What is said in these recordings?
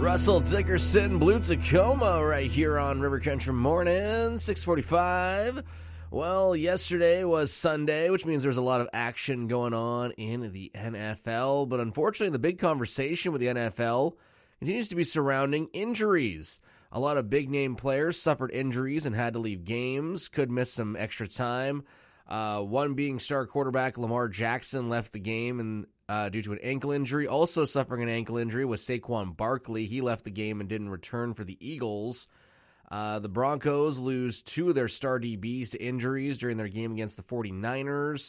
Russell Dickerson, Blue Tacoma, right here on River Country Morning, 6:45. Well, yesterday was Sunday, which means there's a lot of action going on in the NFL. But unfortunately, the big conversation with the NFL continues to be surrounding injuries. A lot of big-name players suffered injuries and had to leave games, could miss some extra time. One being star quarterback Lamar Jackson left the game due to an ankle injury. Also suffering an ankle injury was Saquon Barkley. He left the game and didn't return for the Eagles. The Broncos lose two of their star DBs to injuries during their game against the 49ers.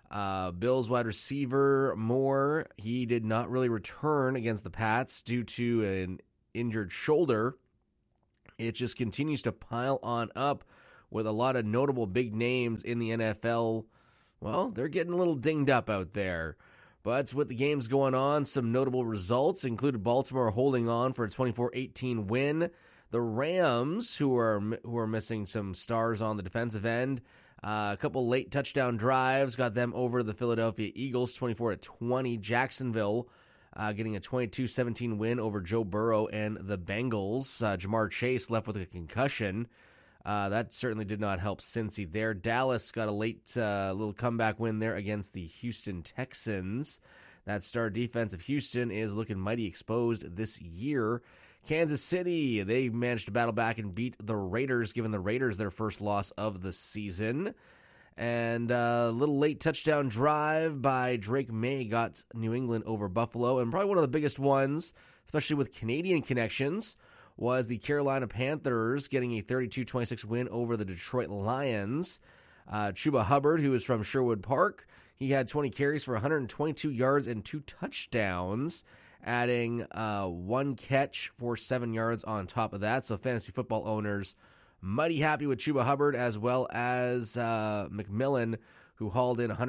Bills wide receiver Moore, he did not really return against the Pats due to an injured shoulder. It just continues to pile on up with a lot of notable big names in the NFL. Well, they're getting a little dinged up out there. But with the games going on, some notable results included Baltimore holding on for a 24-18 win. The Rams, who are missing some stars on the defensive end, a couple late touchdown drives got them over the Philadelphia Eagles, 24-20. Jacksonville getting a 22-17 win over Joe Burrow and the Bengals. Jamar Chase left with a concussion. That certainly did not help Cincy there. Dallas got a late little comeback win there against the Houston Texans. That star defense of Houston is looking mighty exposed this year. Kansas City, they managed to battle back and beat the Raiders, giving the Raiders their first loss of the season. And a little late touchdown drive by Drake May got New England over Buffalo. And probably one of the biggest ones, especially with Canadian connections, was the Carolina Panthers getting a 32-26 win over the Detroit Lions. Chuba Hubbard, who is from Sherwood Park, he had 20 carries for 122 yards and 2 touchdowns, adding one catch for 7 yards on top of that. So fantasy football owners mighty happy with Chuba Hubbard, as well as McMillan, who hauled in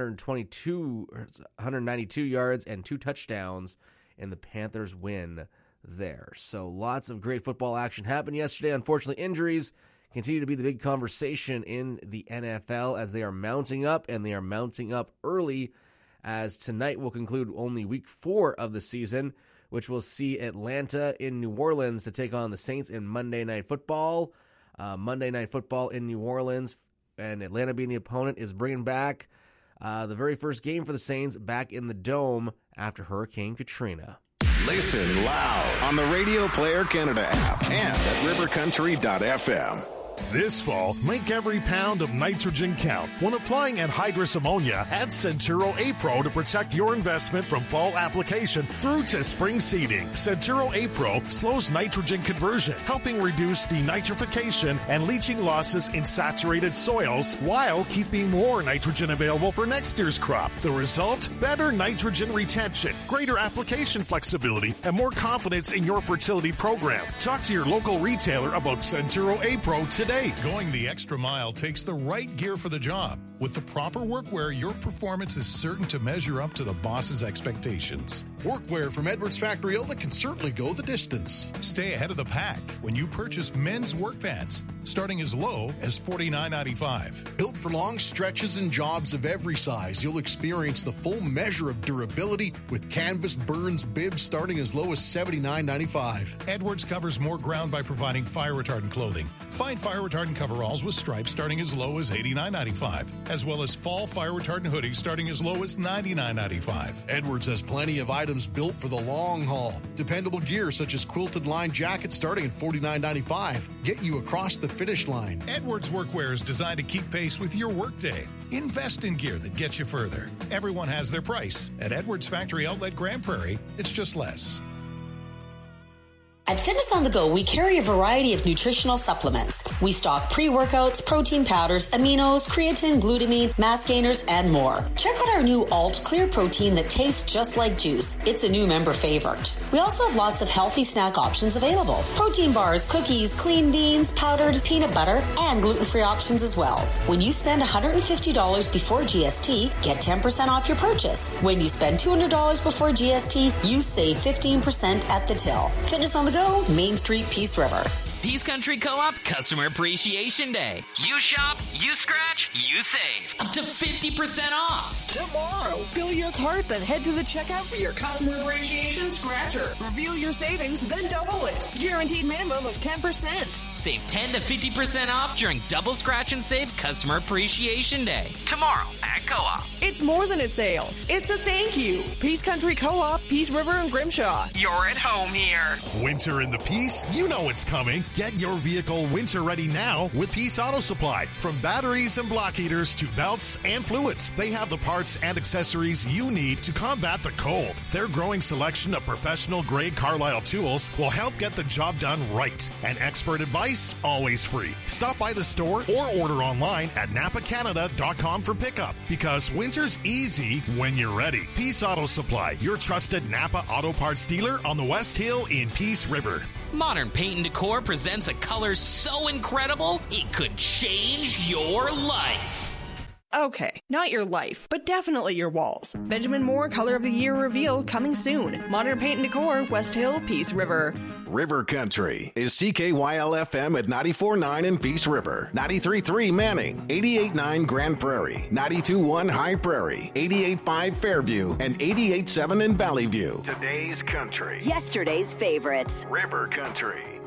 192 yards and 2 touchdowns in the Panthers win there. So lots of great football action happened yesterday. Unfortunately, injuries continue to be the big conversation in the NFL as they are mounting up, and they are mounting up early, as tonight will conclude only week 4 of the season, which will see Atlanta in New Orleans to take on the Saints in Monday Night Football. Monday Night Football in New Orleans, and Atlanta being the opponent, is bringing back the very first game for the Saints back in the Dome after Hurricane Katrina. Listen loud on the Radio Player Canada app and at rivercountry.fm. This fall, make every pound of nitrogen count. When applying anhydrous ammonia, add Centuro A-Pro to protect your investment from fall application through to spring seeding. Centuro A-Pro slows nitrogen conversion, helping reduce denitrification and leaching losses in saturated soils while keeping more nitrogen available for next year's crop. The result? Better nitrogen retention, greater application flexibility, and more confidence in your fertility program. Talk to your local retailer about Centuro A-Pro today. Going the extra mile takes the right gear for the job. With the proper workwear, your performance is certain to measure up to the boss's expectations. Workwear from Edwards Factory Outlet can certainly go the distance. Stay ahead of the pack when you purchase men's work pants, starting as low as $49.95. Built for long stretches and jobs of every size, you'll experience the full measure of durability with Canvas Burns bibs starting as low as $79.95. Edwards covers more ground by providing fire-retardant clothing. Find fire-retardant coveralls with stripes starting as low as $89.95, as well as fall fire-retardant hoodies starting as low as $99.95. Edwards has plenty of items built for the long haul. Dependable gear such as quilted line jackets starting at $49.95. Get you across the finish line. Edwards Workwear is designed to keep pace with your workday. Invest in gear that gets you further. Everyone has their price. At Edwards Factory Outlet Grand Prairie, it's just less. At Fitness on the Go, we carry a variety of nutritional supplements. We stock pre-workouts, protein powders, aminos, creatine, glutamine, mass gainers, and more. Check out our new Alt Clear Protein that tastes just like juice. It's a new member favorite. We also have lots of healthy snack options available. Protein bars, cookies, clean beans, powdered peanut butter, and gluten-free options as well. When you spend $150 before GST, get 10% off your purchase. When you spend $200 before GST, you save 15% at the till. Fitness on the Go, Main Street, Peace River. Peace Country Co-op Customer Appreciation Day. You shop, you scratch, you save. Up to 50% off. tomorrow. Fill your cart, then head to the checkout for your customer appreciation scratcher. Reveal your savings, then double it. Guaranteed minimum of 10%. Save 10 to 50% off during Double Scratch and Save Customer Appreciation Day. Tomorrow at Co-op. It's more than a sale. It's a thank you. Peace Country Co-op, Peace River, and Grimshaw. You're at home here. Winter in the Peace? You know it's coming. Get your vehicle winter ready now with Peace Auto Supply. From batteries and block heaters to belts and fluids, they have the parts and accessories you need to combat the cold. Their growing selection of professional-grade Carlisle tools will help get the job done right. And expert advice, always free. Stop by the store or order online at napacanada.com for pickup, because winter's easy when you're ready. Peace Auto Supply, your trusted Napa Auto Parts dealer on the West Hill in Peace River. Modern Paint and Decor presents a color so incredible, it could change your life. Okay, not your life, but definitely your walls. Benjamin Moore Color of the Year reveal coming soon. Modern Paint and Decor, West Hill, Peace River. River Country is CKYL-FM at 94.9 in Peace River, 93.3 Manning, 88.9 Grand Prairie, 92.1 High Prairie, 88.5 Fairview, and 88.7 in Valley View. Today's country. Yesterday's favorites. River Country.